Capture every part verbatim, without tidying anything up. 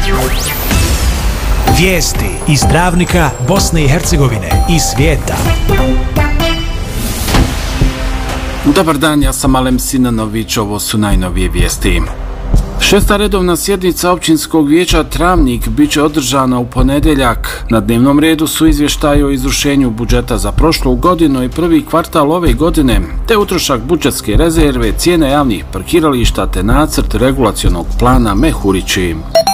Vijesti iz Travnika, Bosne i Hercegovine i svijeta. Dobar dan, ja sam Alem Sinanović, ovo su najnovije vijesti. Šesta redovna sjednica općinskog vijeća Travnik bit će održana u ponedjeljak. Na dnevnom redu su izvještaji o izvršenju budžeta za prošlu godinu i prvi kvartal ove godine, te utrošak budžetske rezerve, cijene javnih parkirališta te nacrt regulacionog plana Mehurići.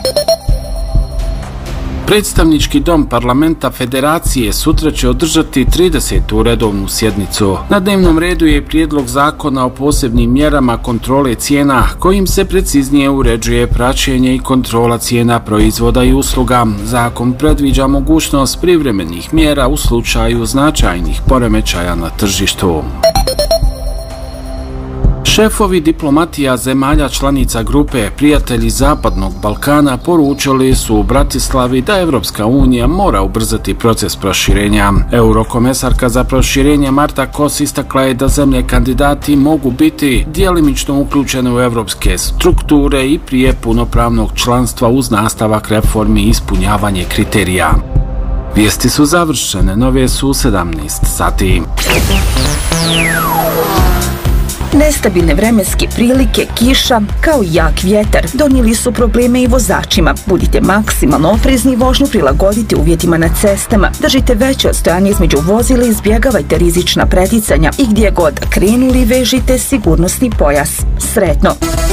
Predstavnički dom parlamenta Federacije sutra će održati tridesetu redovnu sjednicu. Na dnevnom redu je prijedlog zakona o posebnim mjerama kontrole cijena, kojim se preciznije uređuje praćenje i kontrola cijena proizvoda i usluga. Zakon predviđa mogućnost privremenih mjera u slučaju značajnih poremećaja na tržištu. Šefovi diplomatija zemalja članica grupe Prijatelji Zapadnog Balkana poručili su u Bratislavi da Evropska unija mora ubrzati proces proširenja. Eurokomesarka za proširenje Marta Kos istakla je da zemlje kandidati mogu biti djelimično uključene u evropske strukture i prije punopravnog članstva uz nastavak reformi i ispunjavanje kriterija. Vijesti su završene, nove su u sedamnaest sati. Nestabilne vremenske prilike, kiša, kao i jak vjetar donijeli su probleme i vozačima. Budite maksimalno oprezni i vožnju prilagodite uvjetima na cestama. Držite veće odstojanje između vozila, izbjegavajte rizična preticanja i gdje god krenuli vežite sigurnosni pojas. Sretno!